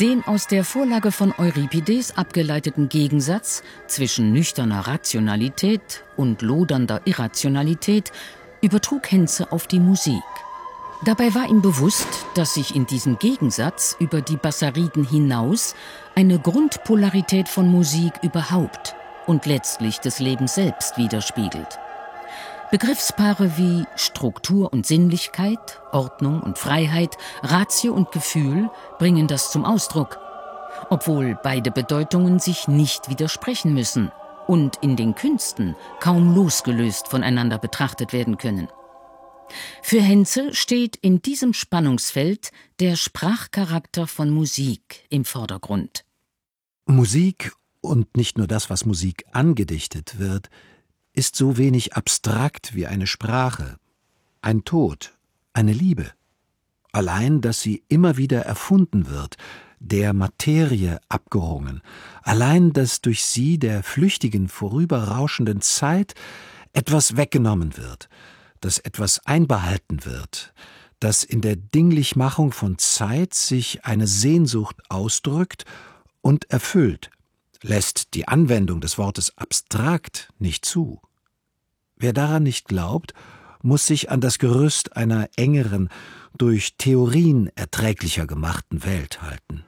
Den aus der Vorlage von Euripides abgeleiteten Gegensatz zwischen nüchterner Rationalität und lodernder Irrationalität übertrug Henze auf die Musik. Dabei war ihm bewusst, dass sich in diesem Gegensatz über die Bassariden hinaus eine Grundpolarität von Musik überhaupt und letztlich des Lebens selbst widerspiegelt. Begriffspaare wie Struktur und Sinnlichkeit, Ordnung und Freiheit, Ratio und Gefühl bringen das zum Ausdruck, obwohl beide Bedeutungen sich nicht widersprechen müssen und in den Künsten kaum losgelöst voneinander betrachtet werden können. Für Henze steht in diesem Spannungsfeld der Sprachcharakter von Musik im Vordergrund. Musik, und nicht nur das, was Musik angedichtet wird, ist so wenig abstrakt wie eine Sprache, ein Tod, eine Liebe. Allein, dass sie immer wieder erfunden wird, der Materie abgerungen, allein, dass durch sie der flüchtigen, vorüberrauschenden Zeit etwas weggenommen wird, dass etwas einbehalten wird, dass in der Dinglichmachung von Zeit sich eine Sehnsucht ausdrückt und erfüllt, lässt die Anwendung des Wortes abstrakt nicht zu. Wer daran nicht glaubt, muss sich an das Gerüst einer engeren, durch Theorien erträglicher gemachten Welt halten.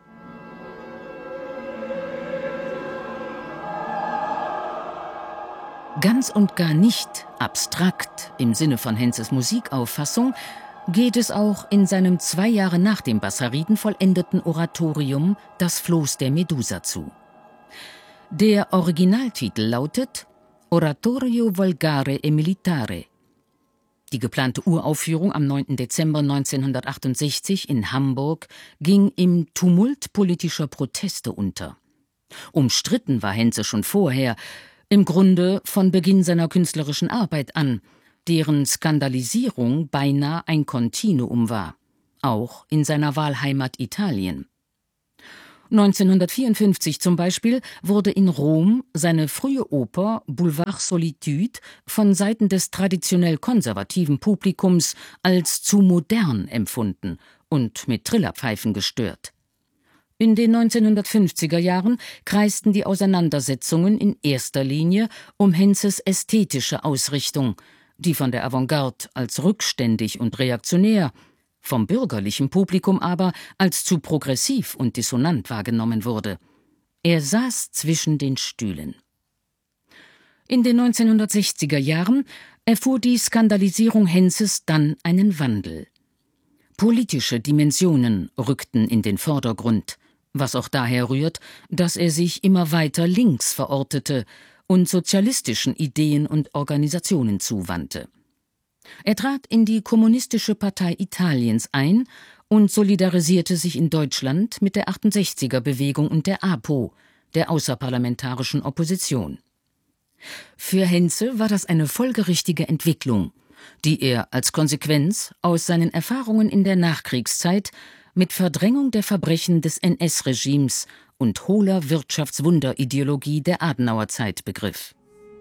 Ganz und gar nicht abstrakt im Sinne von Henzes Musikauffassung geht es auch in seinem 2 Jahre nach dem Bassariden vollendeten Oratorium Das Floß der Medusa zu. Der Originaltitel lautet Oratorio Volgare e Militare. Die geplante Uraufführung am 9. Dezember 1968 in Hamburg ging im Tumult politischer Proteste unter. Umstritten war Henze schon vorher, im Grunde von Beginn seiner künstlerischen Arbeit an, deren Skandalisierung beinahe ein Kontinuum war, auch in seiner Wahlheimat Italien. 1954 zum Beispiel wurde in Rom seine frühe Oper Boulevard Solitude von Seiten des traditionell konservativen Publikums als zu modern empfunden und mit Trillerpfeifen gestört. In den 1950er Jahren kreisten die Auseinandersetzungen in erster Linie um Henzes ästhetische Ausrichtung, die von der Avantgarde als rückständig und reaktionär, vom bürgerlichen Publikum aber als zu progressiv und dissonant wahrgenommen wurde. Er saß zwischen den Stühlen. In den 1960er Jahren erfuhr die Skandalisierung Henzes dann einen Wandel. Politische Dimensionen rückten in den Vordergrund, was auch daher rührt, dass er sich immer weiter links verortete und sozialistischen Ideen und Organisationen zuwandte. Er trat in die Kommunistische Partei Italiens ein und solidarisierte sich in Deutschland mit der 68er-Bewegung und der APO, der außerparlamentarischen Opposition. Für Henze war das eine folgerichtige Entwicklung, die er als Konsequenz aus seinen Erfahrungen in der Nachkriegszeit mit Verdrängung der Verbrechen des NS-Regimes und hohler Wirtschaftswunderideologie der Adenauerzeit begriff.